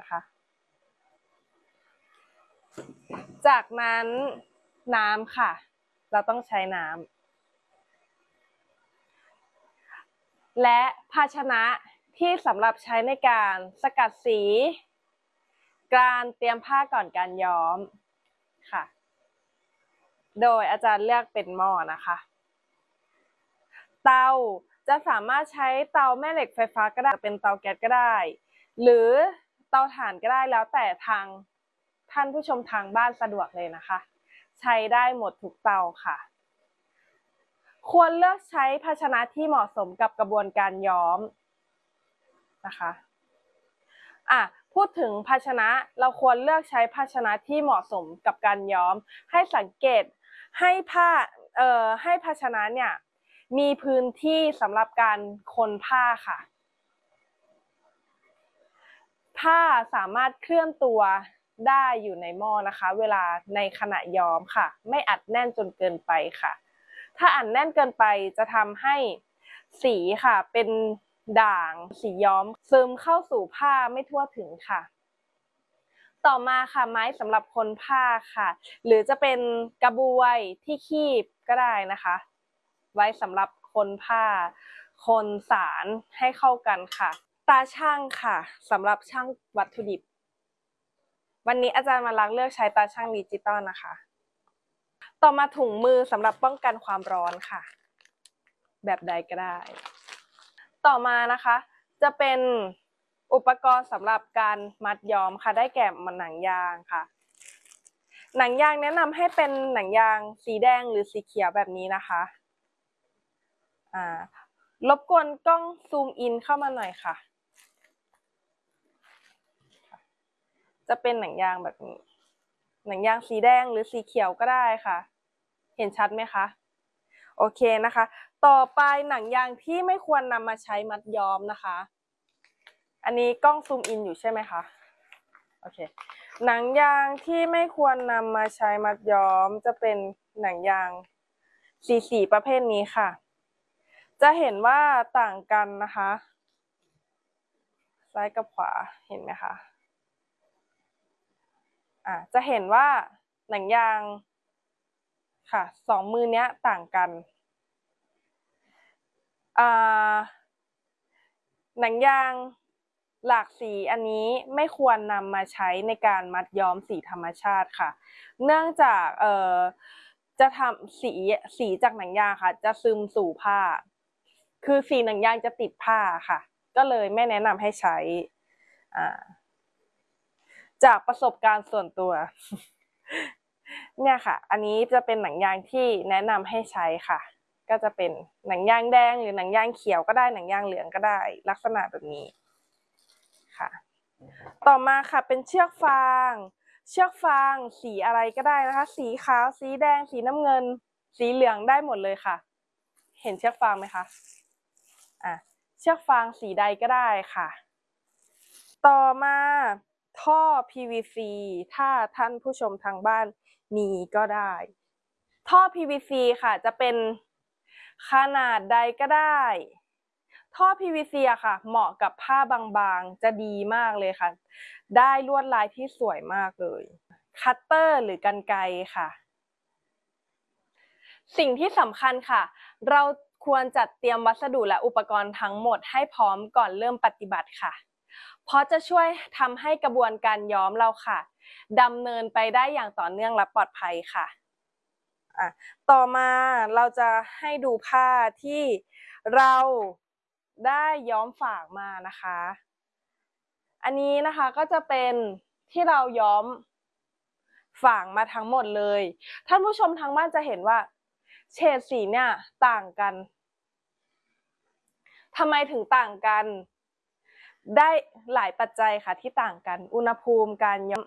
นะคะ จากนั้นน้ำค่ะเราต้องใช้น้ำและภาชนะที่สำหรับใช้ในการสกัดสีการเตรียมผ้าก่อนการย้อมค่ะโดยอาจารย์เลือกเป็นหม้อนะคะเตาจะสามารถใช้เตาแม่เหล็กไฟฟ้าก็ได้เป็นเตาแก๊สก็ได้หรือเตาถ่านก็ได้แล้วแต่ทางท่านผู้ชมทางบ้านสะดวกเลยนะคะใช้ได้หมดทุกเตาค่ะควรเลือกใช้ภาชนะที่เหมาะสมกับกระบวนการย้อมนะคะพูดถึงภาชนะเราควรเลือกใช้ภาชนะที่เหมาะสมกับการย้อมให้สังเกตให้ภาชนะเนี่ยมีพื้นที่สำหรับการคนผ้าค่ะผ้าสามารถเคลื่อนตัวได้อยู่ในหม้อนะคะเวลาในขณะย้อมค่ะไม่อัดแน่นจนเกินไปค่ะถ้าอัดแน่นเกินไปจะทำให้สีค่ะเป็นด่างสีย้อมซึมเข้าสู่ผ้าไม่ทั่วถึงค่ะต่อมาค่ะไม้สำหรับคนผ้าค่ะหรือจะเป็นกระบวยที่คีบก็ได้นะคะไว้สำหรับคนผ้าคนสารให้เข้ากันค่ะตาช่างค่ะสำหรับช่างวัตถุดิบวันนี้อาจารย์มาลักเลือกใช้ตาช่างดิจิตอลนะคะต่อมาถุงมือสำหรับป้องกันความร้อนค่ะแบบใดก็ได้ต่อมานะคะจะเป็นอุปกรณ์สำหรับการมัดย้อมค่ะได้แก่หนังยางค่ะหนังยางแนะนำให้เป็นหนังยางสีแดงหรือสีเขียวแบบนี้นะคะรบกวนกล้องซูมอินเข้ามาหน่อยค่ะจะเป็นหนังยางแบบนี้หนังยางสีแดงหรือสีเขียวก็ได้ค่ะเห็นชัดไหมคะโอเคนะคะต่อไปหนังยางที่ไม่ควรนำมาใช้มัดย้อมนะคะอันนี้กล้องซูมอินอยู่ใช่ไหมคะโอเคหนังยางที่ไม่ควรนำมาใช้มัดย้อมจะเป็นหนังยางสีประเภทนี้ค่ะจะเห็นว่าต่างกันนะคะซ้ายกับขวาเห็นไหมคะจะเห็นว่าหนังยางค่ะสองมือเนี้ยต่างกันหนังยางหลากสีอันนี้ไม่ควรนำมาใช้ในการมัดย้อมสีธรรมชาติค่ะเนื่องจากจะทำสีจากหนังยางค่ะจะซึมสู่ผ้าคือสีหนังยางจะติดผ้าค่ะก็เลยไม่แนะนำให้ใช้จากประสบการณ์ส่วนตัวเนี่ยค่ะอันนี้จะเป็นหนังยางที่แนะนำให้ใช้ค่ะก็จะเป็นหนังยางแดงหรือหนังยางเขียวก็ได้หนังยางเหลืองก็ได้ลักษณะแบบนี้ค่ะต่อมาค่ะเป็นเชือกฟางสีอะไรก็ได้นะคะสีขาวสีแดงสีน้ำเงินสีเหลืองได้หมดเลยค่ะเห็นเชือกฟางไหมคะเชือกฟางสีใดก็ได้ค่ะต่อมาท่อ PVC ถ้าท่านผู้ชมทางบ้านมีก็ได้ท่อ PVC ค่ะจะเป็นขนาดใดก็ได้ท่อ PVC อะค่ะเหมาะกับผ้าบางๆจะดีมากเลยค่ะได้ลวดลายที่สวยมากเลยคัตเตอร์หรือกรรไกรค่ะสิ่งที่สำคัญค่ะเราควรจัดเตรียมวัสดุและอุปกรณ์ทั้งหมดให้พร้อมก่อนเริ่มปฏิบัติค่ะเพราะจะช่วยทำให้กระบวนการย้อมเราค่ะดำเนินไปได้อย่างต่อเนื่องและปลอดภัยค่ะต่อมาเราจะให้ดูผ้าที่เราได้ย้อมฝากมานะคะอันนี้นะคะก็จะเป็นที่เราย้อมฝางมาทั้งหมดเลยท่านผู้ชมทางบ้านจะเห็นว่าเฉดสีเนี่ยต่างกันทำไมถึงต่างกันได้หลายปัจจัยค่ะที่ต่างกันอุณหภูมิการย้อม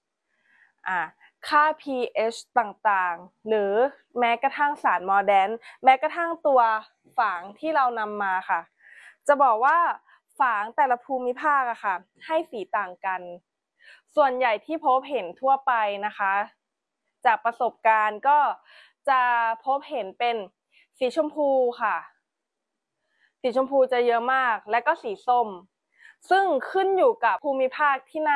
ค่า pH ต่างๆหรือแม้กระทั่งสารมอร์แดนแม้กระทั่งตัวฝางที่เรานำมาค่ะจะบอกว่าฝางแต่ละภูมิภาคอะค่ะให้สีต่างกันส่วนใหญ่ที่พบเห็นทั่วไปนะคะจากประสบการณ์ก็จะพบเห็นเป็นสีชมพูค่ะสีชมพูจะเยอะมากและก็สีส้มซึ่งขึ้นอยู่กับภูมิภาคที่น่า